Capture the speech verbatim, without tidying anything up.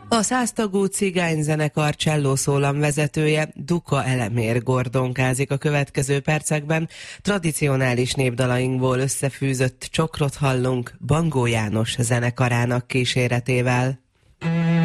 A száztagú cigányzenekar csellószólam vezetője, Duka Elemér gordonkázik a következő percekben. Tradicionális népdalainkból összefűzött csokrot hallunk Bangó János zenekarának kíséretével.